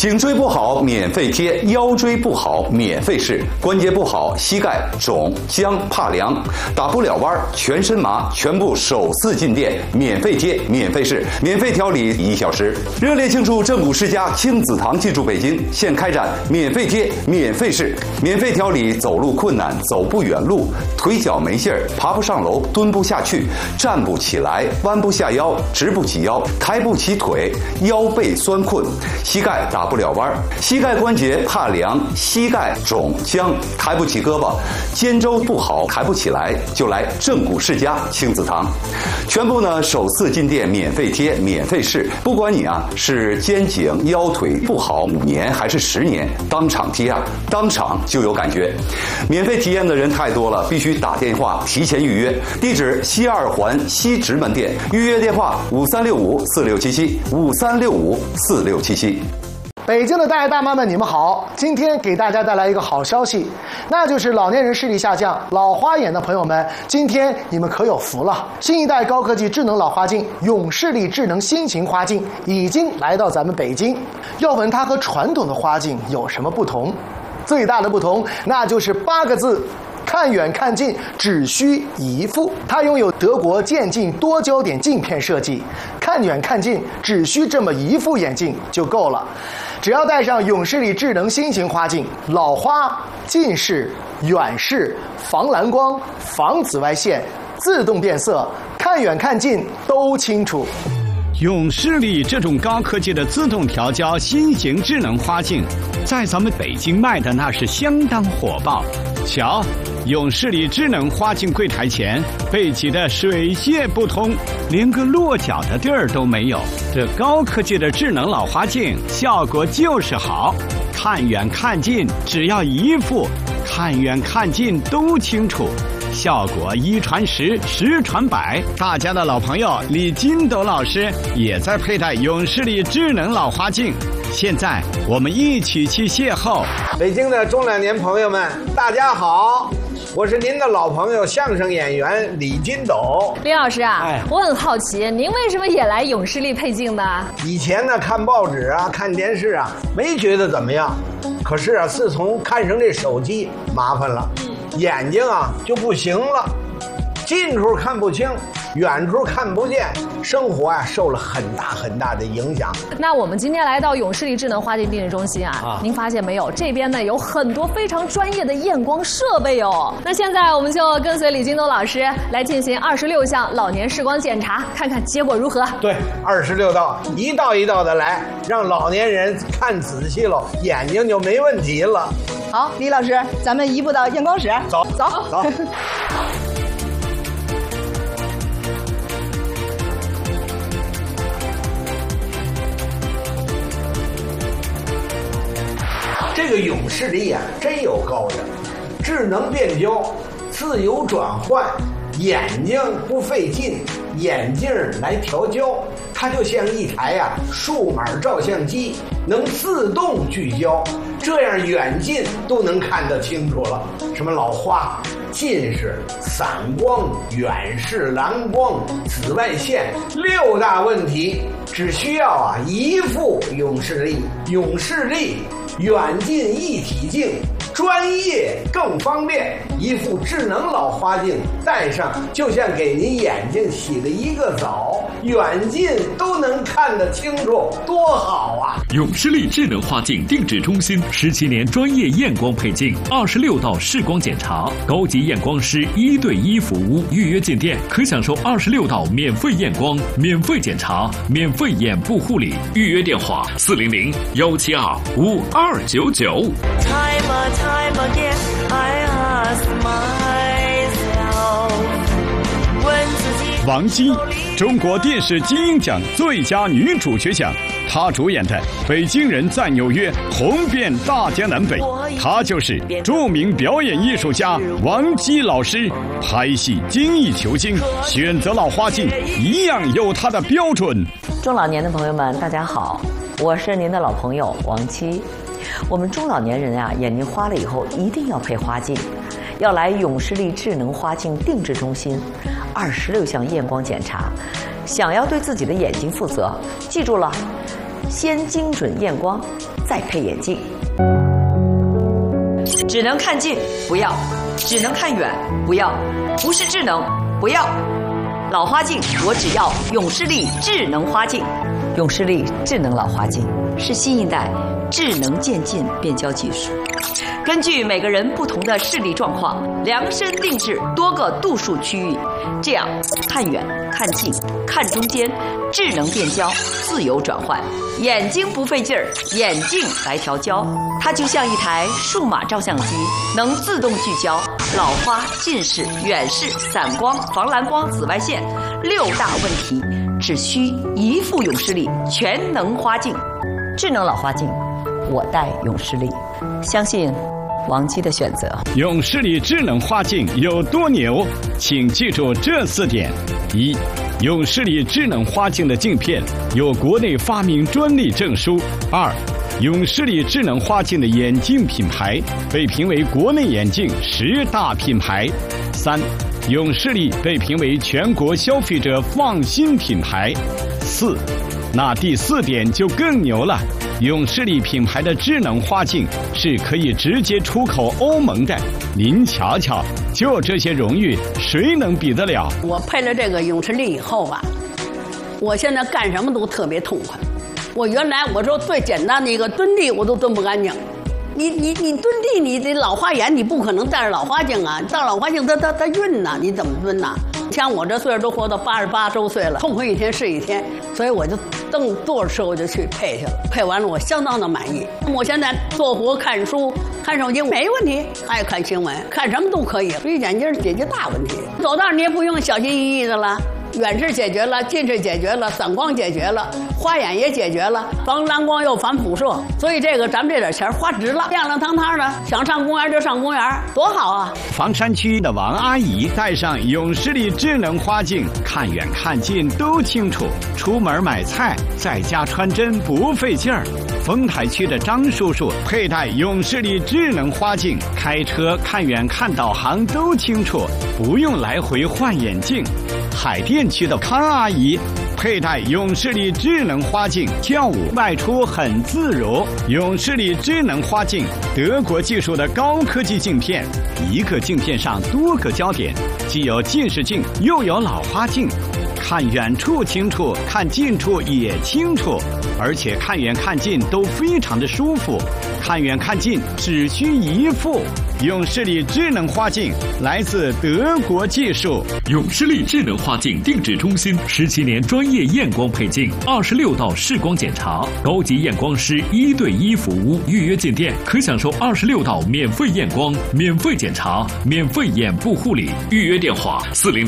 颈椎不好免费贴，腰椎不好免费试，关节不好膝盖肿僵怕凉打不了弯全身麻，全部首次进店免费贴免费试，免费调理1小时。热烈庆祝正骨世家亲子堂进驻北京，现开展免费贴免费试，免费调理走路困难、走不远路、腿脚没劲儿、爬不上楼、蹲不下去、站不起来、弯不下腰、直不起腰、抬不起腿、腰背酸困、膝盖打不了弯、膝盖关节怕凉、膝盖肿僵、抬不起胳膊、肩周不好抬不起来，就来正骨世家亲子堂。全部呢首次进店免费贴免费试，不管你是肩颈腰腿不好5年还是10年，当场贴当场就有感觉。免费体验的人太多了，必须打电话提前预约。地址西二环西直门店，预约电话5365467753654677。 北京的大爷大妈们，你们好！今天给大家带来一个好消息，那就是老年人视力下降、老花眼的朋友们，今天你们可有福了！新一代高科技智能老花镜永视力智能新型花镜已经来到咱们北京。要问它和传统的花镜有什么不同？最大的不同，那就是8个字。看远看近只需一副，它拥有德国渐进多焦点镜片设计，看远看近只需这么一副眼镜就够了。只要戴上永视力智能新型花镜，老花、近视、远视、防蓝光、防紫外线、自动变色，看远看近都清楚。 永视力这种高科技的自动调焦新型智能花镜，在咱们北京卖的那是相当火爆。瞧，永视力智能花镜柜台前被挤得水泄不通，连个落脚的地儿都没有。这高科技的智能老花镜效果就是好，看远看近只要一副，看远看近都清楚。效果1传10，10传100。大家的老朋友李金斗老师也在佩戴永视力智能老花镜。现在我们一起去邂逅。 北京的中老年朋友们，大家好，我是您的老朋友相声演员李金斗。 李老师我很好奇，您为什么也来永视力配镜呢？ 以前呢，看报纸看电视没觉得怎么样，可是自从看上这手机，麻烦了。眼睛就不行了，近处看不清，远处看不见，生活受了很大的影响。 那我们今天来到永视力智能花镜定制中心您发现没有，这边呢有很多非常专业的验光设备哦。那现在我们就跟随李金斗老师来进行26项老年视光检查，看看结果如何。 对，26道，一道一道的来，让老年人看仔细了，眼睛就没问题了。 好，李老师，咱们移步到验光室。 走。这个永视力真有高的，智能变焦，自由转换，眼睛不费劲，眼镜来调焦，它就像一台数码照相机，能自动聚焦，这样远近都能看得清楚了。什么老花、近视、散光、远视、蓝光、紫外线6大问题，只需要一副永视力。永视力远近一体镜，专业更方便，一副智能老花镜戴上，就像给您眼睛洗了一个澡，远近都能看得清楚，多好啊！ 永视力智能花镜定制中心17年专业验光配镜，26道视光检查，高级验光师1对1服务。预约进店可享受26道免费验光、免费检查、免费眼部护理。预约电话400-172-5299。 Time again, I ask myself, 问自己。 王姬，中国电视金鹰奖最佳女主角奖，她主演的《北京人在纽约》红遍大江南北。她就是著名表演艺术家王姬老师。拍戏精益求精，选择老花镜一样有她的标准。 中老年的朋友们，大家好，我是您的老朋友王姬。我们中老年人眼睛花了以后一定要配花镜，要来永视力智能花镜定制中心，26项验光检查。想要对自己的眼睛负责，记住了，先精准验光， 再配眼镜。只能看近不要，只能看远不要，不是智能不要。老花镜我只要永视力智能花镜。永视力智能老花镜是新一代智能渐进变焦技术，根据每个人不同的视力状况，量身定制多个度数区域，这样看远、看近、看中间，智能变焦，自由转换，眼睛不费劲儿，眼镜来调焦。它就像一台数码照相机，能自动聚焦老花、近视、远视、散光、防蓝光、紫外线6大问题，只需一副永视力全能花镜。智能老花镜，我戴永视力，相信王姬的选择。 永视力智能花镜有多牛？请记住这4点：一、永视力智能花镜的镜片有国内发明专利证书；二、永视力智能花镜的眼镜品牌被评为国内眼镜10大品牌；三、永视力被评为全国消费者放心品牌；四、那第4点就更牛了。永视力品牌的智能花镜是可以直接出口欧盟的，您瞧瞧，就这些荣誉，谁能比得了？ 我配了这个永视力以后吧，我现在干什么都特别痛快。我原来我说最简单的一个蹲地我都蹲不干净，你蹲地，你这老花眼你不可能戴着老花镜啊，戴老花镜它晕呐，你怎么蹲呐？像我这岁数都活到88周岁了，痛快一天是一天，所以我就坐着车我就去配去了，配完了我相当的满意。我现在做活、看书、看手机没问题，爱看新闻，看什么都可以。所以眼镜解决大问题，走道你也不用小心翼翼的了。远视解决了，近视解决了，散光解决了，花眼也解决了，防蓝光又防辐射，所以这个咱们这点钱花值了，亮亮堂堂的，想上公园就上公园，多好啊！ 房山区的王阿姨戴上永视力智能花镜，看远看近都清楚，出门买菜在家穿针不费劲儿。丰台区的张叔叔佩戴永视力智能花镜，开车看远看导航都清楚，不用来回换眼镜。海淀区的康阿姨佩戴永视力智能花镜，跳舞外出很自如。永视力智能花镜，德国技术的高科技镜片，一个镜片上多个焦点，既有近视镜又有老花镜，看远处清楚，看近处也清楚，而且看远看近都非常的舒服。看远看近只需一副。永视力智能花镜来自德国技术。 永视力智能花镜定制中心17年专业验光配镜，26道视光检查，高级验光师1对1服务。预约进店可享受26道免费验光、免费检查、免费眼部护理。预约电话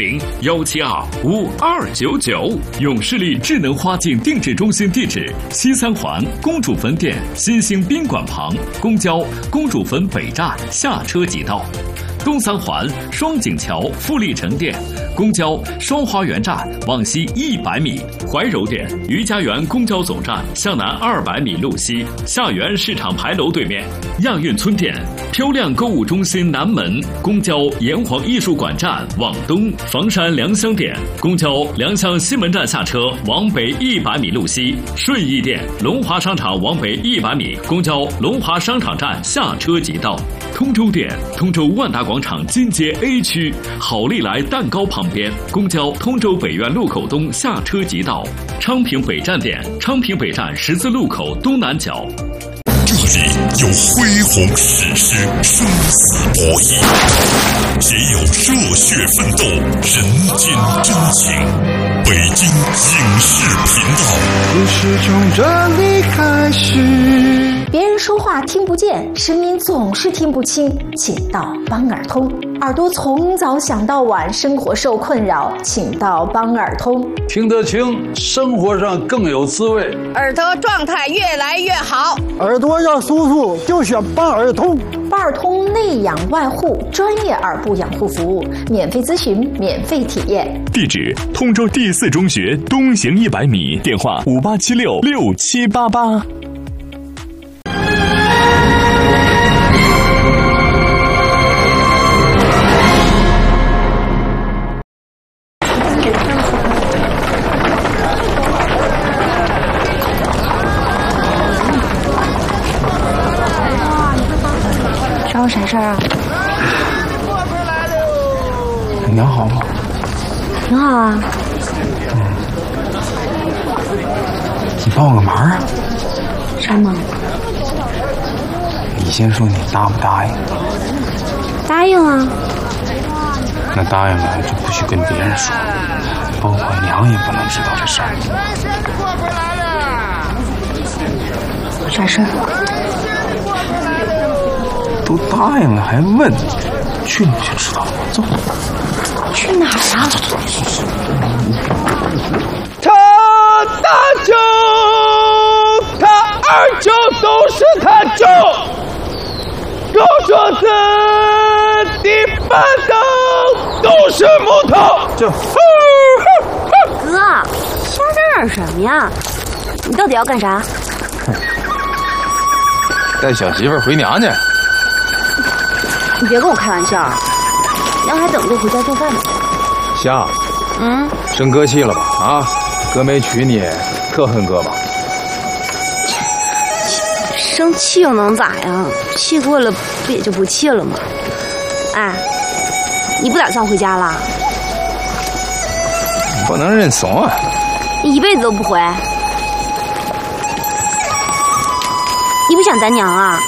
400-172-5299。永视力智能花镜定制中心地址：西三环公主坟店新兴宾馆旁，公交公主坟北站下车即到；东三环双井桥富力城店，公交双花园站往西100米；怀柔店余家园公交总站向南200米路西，下园市场牌楼对面；亚运村店漂亮购物中心南门，公交炎黄艺术馆站往东；房山良乡店公交良乡西门站下车往北100米路西；顺义店龙华商场往北100米，公交龙华商场站下车即到；通州店通州万达广场金街 A 区好利来蛋糕旁边，公交通州北苑路口东下车即到；昌平北站店昌平北站十字路口东南角。 这里有恢宏史诗，生死博弈，也有热血奋斗，人间真情。北京影视频道， 故事从这里开始。 别人说话听不见，声音总是听不清，请到帮耳通。耳朵从早想到晚，生活受困扰，请到帮耳通。 听得清，生活上更有滋味， 耳朵状态越来越好。 耳朵要舒服，就选帮耳通。 帮耳通内养外护，专业耳部养护服务，免费咨询，免费体验。 地址：通州第4中学东行100米，电话58766788。 找啥事儿啊？ 娘好吗？ 挺好啊。 你帮我个忙啊？ 啥忙？ 你先说你答不答应？ 答应啊。 那答应了就不许跟别人说，包括娘也不能知道这事儿。 啥事儿？ 都答应了还问，去你就知道了。走。 去哪儿啊？ 他大舅，他二舅都是他舅，高桌子的板凳都是木头。 就哥，瞎嚷嚷什么呀？你到底要干啥？ 带小媳妇回娘家。 你别跟我开玩笑，娘还等着回家做饭呢。 香，生哥气了吧？啊，哥没娶你，特恨哥吧？ 生气又能咋样？气过了不也就不气了吗？哎，你不打算回家了？ 不能认怂啊！ 你一辈子都不回？你不想咱娘啊？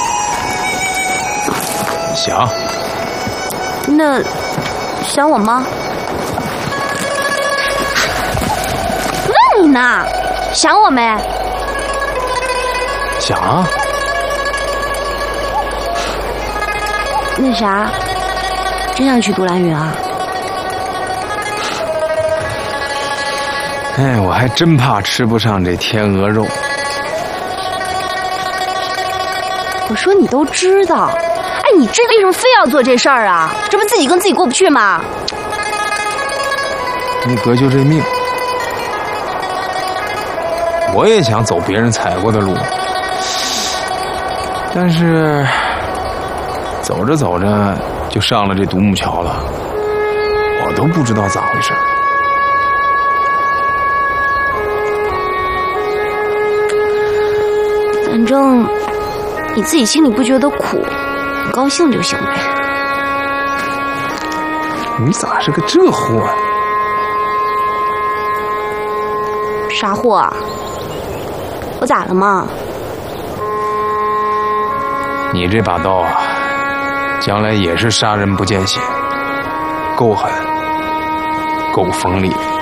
想。 那想我吗？问你呢，想我没？ 想啊。 那啥，真想去独兰屿啊？ 哎，我还真怕吃不上这天鹅肉。 我说你都知道，哎，你这为什么非要做这事儿啊？这不自己跟自己过不去吗？ 你哥就这命，我也想走别人踩过的路，但是走着走着就上了这独木桥了，我都不知道咋回事。 反正你自己心里不觉得苦，你高兴就行呗。 你咋是个这货啊？ 啥货啊？我咋了嘛？ 你这把刀啊，将来也是杀人不见血，够狠，够锋利。